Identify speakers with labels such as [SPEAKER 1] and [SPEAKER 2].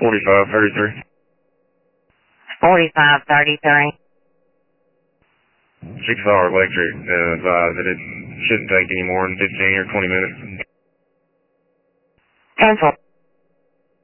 [SPEAKER 1] 4533.
[SPEAKER 2] 4533.
[SPEAKER 1] 6-hour electric, advised that it shouldn't take any more than 15 or 20 minutes.
[SPEAKER 2] Cancel.